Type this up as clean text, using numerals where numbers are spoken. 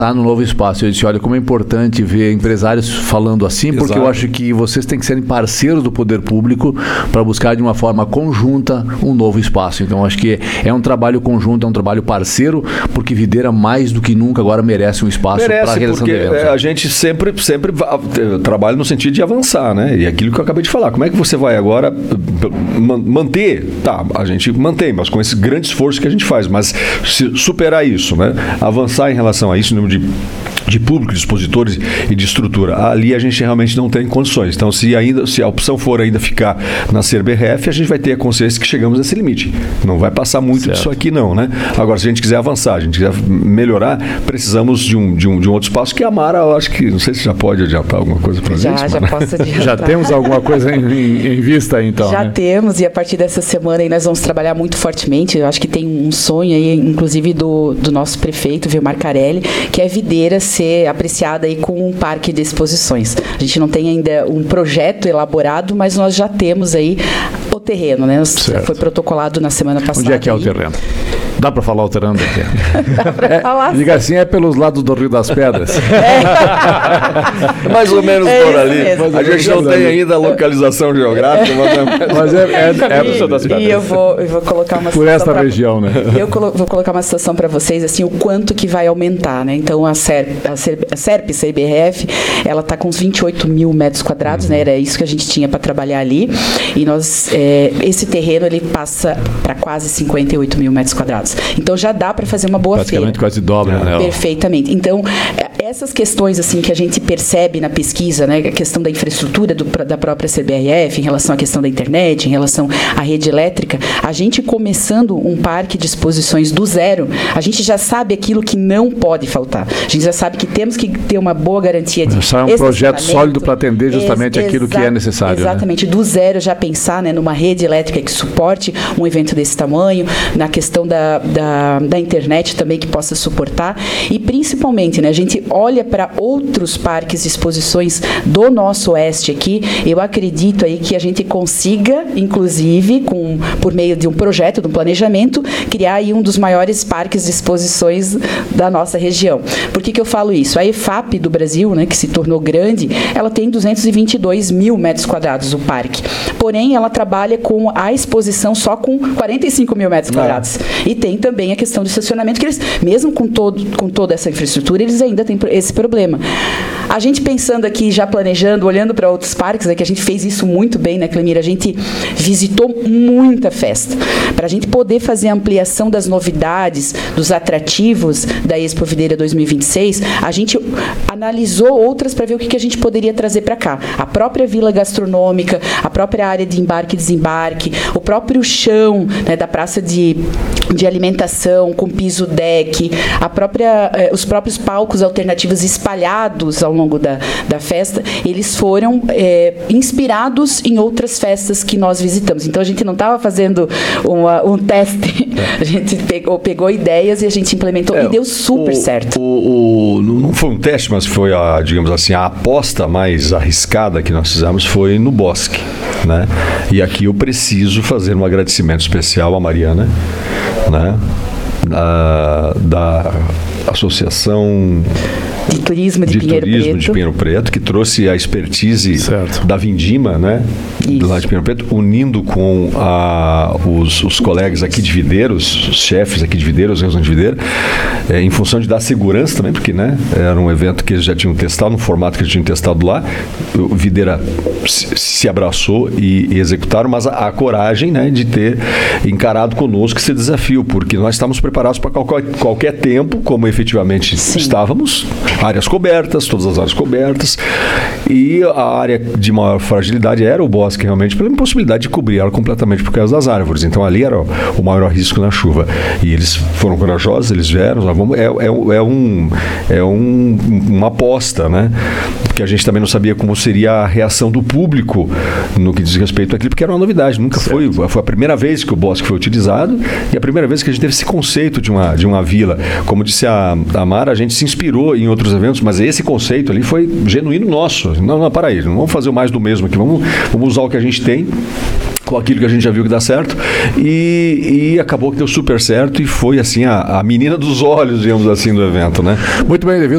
no novo espaço. Eu disse, olha, como é importante ver empresários falando assim, porque eu acho que vocês têm que serem parceiros do poder público para buscar de uma forma conjunta um novo espaço. Então, acho que é um trabalho conjunto, é um trabalho parceiro, porque Videira, mais do que nunca, agora merece um espaço para a realização de eventos. A gente sempre trabalha no sentido de avançar, né? E aquilo que eu acabei de falar, como é que você vai agora manter? Tá, a gente mantém, mas com esse grande esforço que a gente faz, mas se superar isso, né? Avançar em relação a isso, número de público, de expositores e de estrutura. Ali a gente realmente não tem condições. Então, se a opção for ainda ficar na CBRF, a gente vai ter a consciência que chegamos a esse limite. Não vai passar muito disso aqui, não, né? Agora, se a gente quiser avançar, a gente quiser melhorar, precisamos de um outro espaço, que a Mara, eu acho que, não sei se já pode adiantar alguma coisa para a gente. Já posso adiantar. Já temos alguma coisa em vista, então? Já temos, e a partir dessa semana aí nós vamos trabalhar muito fortemente. Eu acho que tem um sonho aí, inclusive do nosso prefeito, Vilmar Carelli, que é Videira ser apreciada aí com um parque de exposições. A gente não tem ainda um projeto elaborado, mas nós já temos aí o terreno, né? Foi protocolado na semana passada. Onde é que é o terreno? Dá para falar o terreno daqui? Dá para falar. Diga assim, é pelos lados do Rio das Pedras. Mais ou menos por ali. A gente não tem ainda a localização geográfica, mas é Rio das Pedras. E eu vou colocar uma por esta região, né? Eu vou colocar uma situação para vocês, assim, o quanto que vai aumentar, né? Então, a SERP CBRF, ela está com uns 28 mil metros quadrados, né? Era isso que a gente tinha para trabalhar ali. E esse terreno, ele passa para quase 58 mil metros quadrados. Então, já dá para fazer uma boa feira. Praticamente quase dobra, né? Perfeitamente. Então, essas questões assim que a gente percebe na pesquisa, né, a questão da infraestrutura da própria CBRF, em relação à questão da internet, em relação à rede elétrica, a gente começando um parque de exposições do zero, a gente já sabe aquilo que não pode faltar. A gente já sabe que temos que ter uma boa garantia de só é um projeto sólido para atender justamente aquilo que é necessário. Exatamente, né? Do zero já pensar, né, numa rede elétrica que suporte um evento desse tamanho, na questão da internet também que possa suportar, e principalmente, né, a gente olha para outros parques de exposições do nosso oeste aqui. Eu acredito aí que a gente consiga, inclusive, por meio de um projeto, de um planejamento, criar aí um dos maiores parques de exposições da nossa região. Por que eu falo isso? A EFAP do Brasil, né, que se tornou grande, ela tem 222 mil metros quadrados o parque. Porém, ela trabalha com a exposição só com 45 mil metros quadrados. E tem também a questão do estacionamento, que eles, mesmo com toda essa infraestrutura, eles ainda têm esse problema. A gente pensando aqui, já planejando, olhando para outros parques, que a gente fez isso muito bem, né, Clemira? A gente visitou muita festa. Para a gente poder fazer a ampliação das novidades, dos atrativos da Expo Videira 2026, a gente analisou outras para ver o que a gente poderia trazer para cá. A própria vila gastronômica, a própria área de embarque e desembarque, o próprio chão, né, da praça de alimentação com piso deck, os próprios palcos alternativos espalhados ao longo da festa, eles foram inspirados em outras festas que nós visitamos. Então, a gente não estava fazendo um teste, a gente pegou ideias e a gente implementou e deu super certo. Não foi um teste, mas foi, digamos assim, a aposta mais arriscada que nós fizemos foi no Bosque, né? E aqui eu preciso fazer um agradecimento especial à Mariana, né? Da Associação de Turismo de Pinheiro Preto, que trouxe a expertise da Vindima, né? Lá de Pinheiro Preto, unindo com os colegas aqui de Videiros, os chefes aqui de Videiros, Região de Videira, em função de dar segurança também, porque, né, era um evento que eles já tinham testado, no formato que eles tinham testado lá. O Videira se abraçou e executaram, mas a coragem, né, de ter encarado conosco esse desafio, porque nós estávamos preparados para qualquer tempo, como efetivamente estávamos, áreas cobertas, todas as áreas cobertas, e a área de maior fragilidade era o Bosque, realmente, pela impossibilidade de cobrir ela completamente por causa das árvores. Então, ali era o maior risco na chuva. E eles foram corajosos, eles vieram, uma aposta, né? Porque a gente também não sabia como seria a reação do público no que diz respeito àquilo, porque era uma novidade, nunca foi a primeira vez que o Bosque foi utilizado e a primeira vez que a gente teve esse conceito de uma vila. Como disse a Mara, a gente se inspirou em outros eventos, mas esse conceito ali foi genuíno nosso. Não, para aí, não vamos fazer o mais do mesmo aqui, vamos usar o que a gente tem, com aquilo que a gente já viu que dá certo, e acabou que deu super certo e foi assim a menina dos olhos, digamos assim, do evento, né? Muito bem, David.